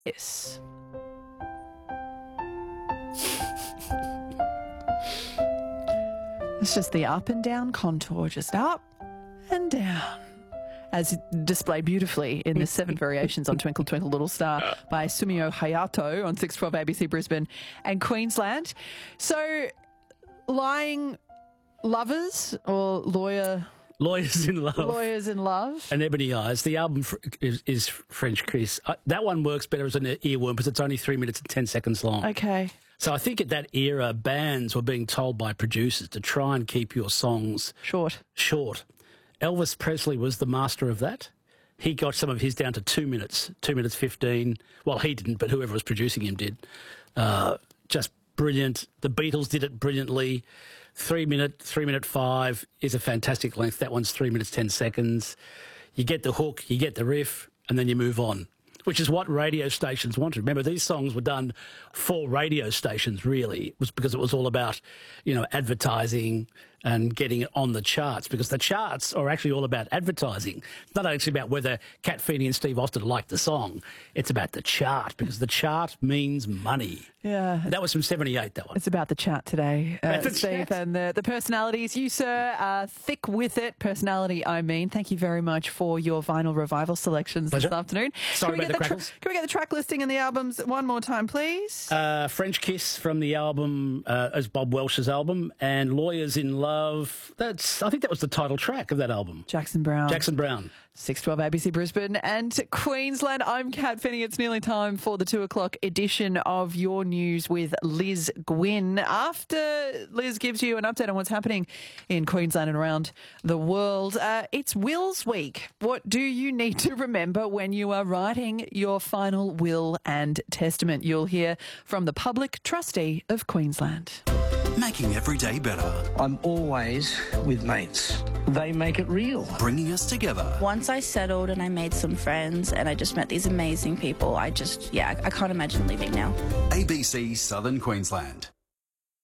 Yes. It's just the up and down contour, just up and down, as displayed beautifully in the 7 variations on Twinkle Twinkle Little Star by Sumio Hayato on 612 ABC Brisbane and Queensland. So, lying lovers or Lawyers in Love. Lawyers in Love. And Ebony Eyes. The album is French Kiss. That one works better as an earworm because it's only 3 minutes and 10 seconds long. Okay. So I think at that era, bands were being told by producers to try and keep your songs Short. Elvis Presley was the master of that. He got some of his down to 2 minutes, 2 minutes 15. Well, he didn't, but whoever was producing him did. Just brilliant. The Beatles did it brilliantly. 3 minute 5 is a fantastic length. That one's 3 minutes 10 seconds. You get the hook, you get the riff, and then you move on, which is what radio stations wanted. Remember, these songs were done for radio stations, really. It was because it was all about, advertising and getting it on the charts, because the charts are actually all about advertising. It's not actually about whether Cat Feeney and Steve Austin liked the song. It's about the chart, because the chart means money. Yeah. That was from 78, that one. It's about the chat today, The Steve, chat. and the personalities. You, sir, are thick with it. Personality, I mean. Thank you very much for your vinyl revival selections Pleasure. this afternoon. Sorry about the crackles. Can we get the track listing and the albums one more time, please? French Kiss from the album, as Bob Welsh's album, and Lawyers in Love. I think that was the title track of that album. Jackson Brown. 612 ABC Brisbane and Queensland. I'm Kat Finney. It's nearly time for the 2 o'clock edition of Your News with Liz Gwynn. After Liz gives you an update on what's happening in Queensland and around the world, it's Wills Week. What do you need to remember when you are writing your final will and testament? You'll hear from the Public Trustee of Queensland. Making every day better. I'm always with mates. They make it real. Bringing us together. Once I settled and I made some friends and I just met these amazing people, I can't imagine leaving now. ABC Southern Queensland.